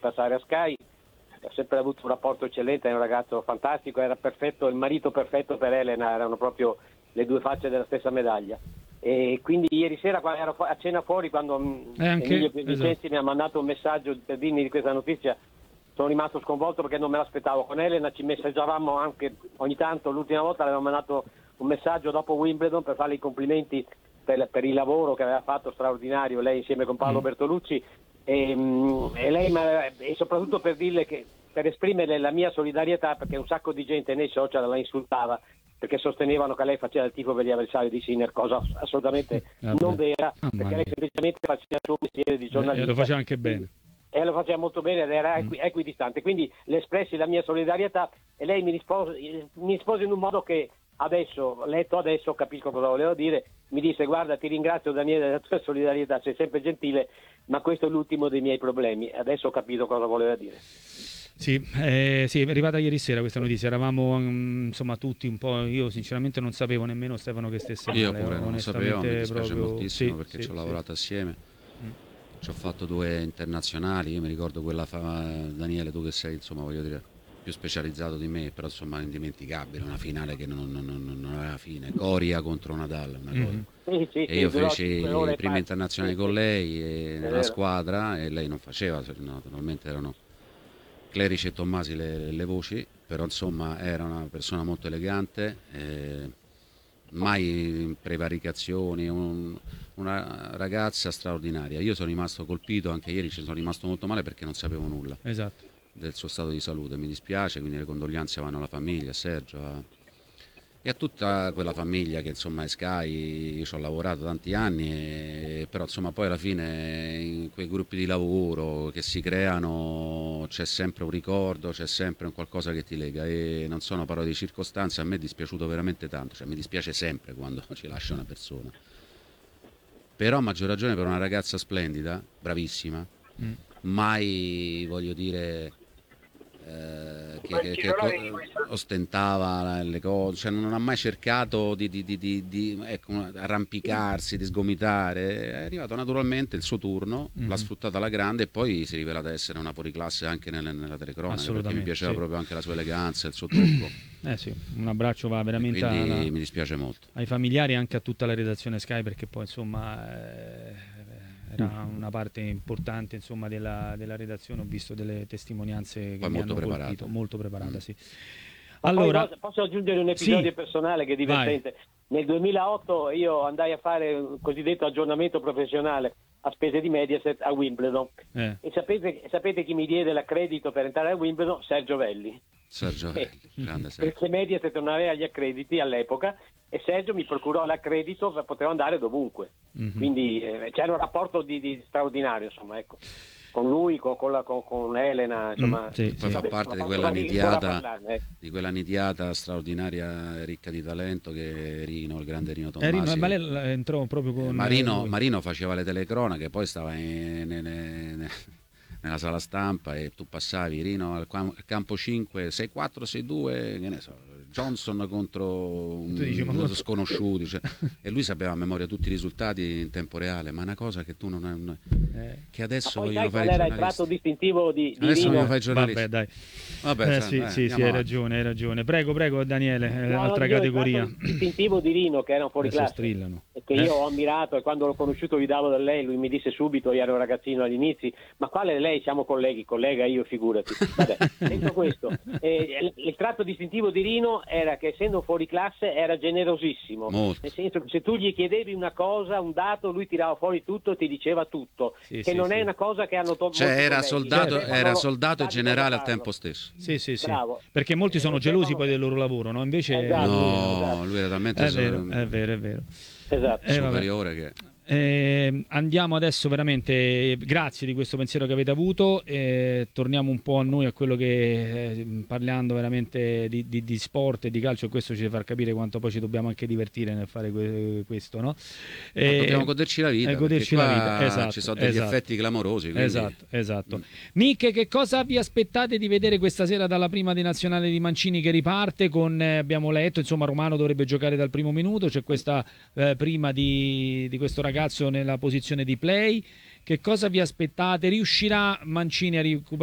passare a Sky. Ho sempre avuto un rapporto eccellente, è un ragazzo fantastico, era perfetto, il marito perfetto per Elena, erano proprio le due facce della stessa medaglia. E quindi ieri sera quando ero a cena fuori, quando Emilio Vincenzi mi ha mandato un messaggio per dirmi di questa notizia, sono rimasto sconvolto perché non me l'aspettavo. Con Elena ci messaggiavamo anche ogni tanto, l'ultima volta le avevo mandato un messaggio dopo Wimbledon per farle i complimenti per il lavoro che aveva fatto straordinario lei insieme con Paolo Bertolucci e lei e soprattutto per dirle che, per esprimere la mia solidarietà, perché un sacco di gente nei social la insultava perché sostenevano che lei faceva il tifo per gli avversari di Sinner, cosa assolutamente non vera, perché lei semplicemente faceva il suo mestiere di giornalista e lo faceva anche bene. E lo faceva molto bene ed era equidistante, quindi le espressi la mia solidarietà e lei mi rispose in un modo che adesso, letto adesso, capisco cosa volevo dire. Mi disse: guarda, ti ringrazio Daniele della tua solidarietà, sei sempre gentile, ma questo è l'ultimo dei miei problemi. Adesso ho capito cosa voleva dire. Sì, è arrivata ieri sera questa notizia, eravamo insomma tutti un po', io sinceramente non sapevo nemmeno Stefano che stesse male. Io pure non lo sapevo, mi dispiace moltissimo perché ci ho lavorato assieme, ci ho fatto 2 internazionali, io mi ricordo quella Daniele, tu che sei insomma voglio dire più specializzato di me, però insomma indimenticabile, una finale che non aveva fine, Coria contro Nadal, una cosa. E io feci i primi internazionali con lei nella squadra e lei non faceva, naturalmente erano Clerici e Tommasi le voci, però insomma era una persona molto elegante, mai prevaricazioni, una ragazza straordinaria. Io sono rimasto colpito, anche ieri ci sono rimasto molto male perché non sapevo nulla del suo stato di salute, mi dispiace, quindi le condoglianze vanno alla famiglia, a Sergio e a tutta quella famiglia che insomma è Sky. Io ci ho lavorato tanti anni, però insomma poi alla fine in quei gruppi di lavoro che si creano c'è sempre un ricordo, c'è sempre un qualcosa che ti lega e non sono parole di circostanza. A me è dispiaciuto veramente tanto, cioè mi dispiace sempre quando ci lascia una persona, però a maggior ragione per una ragazza splendida, bravissima, mai voglio dire che ostentava le cose, cioè non ha mai cercato di arrampicarsi, di sgomitare, è arrivato naturalmente il suo turno, l'ha sfruttata alla grande e poi si è rivelata essere una fuoriclasse anche nella telecronaca, perché mi piaceva proprio anche la sua eleganza, il suo trucco. Un abbraccio va veramente quindi mi dispiace molto ai familiari e anche a tutta la redazione Sky, perché poi insomma era una parte importante insomma della redazione. Ho visto delle testimonianze che mi hanno colpito, molto preparata. Sì. Allora, posso aggiungere un episodio personale che è divertente. Nel 2008 io andai a fare un cosiddetto aggiornamento professionale a spese di Mediaset a Wimbledon e sapete chi mi diede l'accredito per entrare a Wimbledon? Sergio Velli. Grande Sergio. Perché Mediaset non aveva gli accrediti all'epoca e Sergio mi procurò l'accredito per poter andare dovunque. Quindi c'era un rapporto di straordinario, insomma, ecco. Con lui, con Elena, insomma. Poi fa parte di quella nidiata straordinaria, ricca di talento, che è Rino, il grande Rino Tommasi. Ma lei entrò proprio con Marino faceva le telecronache, poi stava nella sala stampa e tu passavi Rino al campo 5, 6-4, 6-2, che ne so, Johnson contro uno sconosciuti, cioè, e lui sapeva a memoria tutti i risultati in tempo reale, ma è una cosa che tu non che adesso vogliono fare i giornalisti. Qual era il tratto distintivo di adesso Rino? Fai giornalisti. Vabbè, sì, hai ragione. Prego Daniele, altra categoria. Il distintivo di Rino, che era un fuoriclasse e che io ho ammirato, e quando l'ho conosciuto gli davo da lei, lui mi disse subito, io ero un ragazzino agli inizi, ma quale lei, siamo collega io, figurati. Vabbè, detto questo, il tratto distintivo di Rino era che essendo fuori classe era generosissimo, nel senso che se tu gli chiedevi una cosa, un dato, lui tirava fuori tutto e ti diceva tutto, non è una cosa che hanno tolto. Cioè era soldato e generale al tempo stesso. Sì. Perché molti sono gelosi poi del loro lavoro, no? Invece lui era talmente è vero. Superiore che andiamo adesso veramente, grazie di questo pensiero che avete avuto, torniamo un po' a noi, a quello che parlando veramente di sport e di calcio, e questo ci deve far capire quanto poi ci dobbiamo anche divertire nel fare questo, no? Dobbiamo goderci la vita, esatto, ci sono degli effetti clamorosi, quindi. Esatto. Nick, che cosa vi aspettate di vedere questa sera dalla prima di nazionale di Mancini, che riparte con, abbiamo letto, insomma, Romano dovrebbe giocare dal primo minuto, c'è questa prima di questo ragazzo nella posizione di play. Che cosa vi aspettate? Riuscirà Mancini a recuperare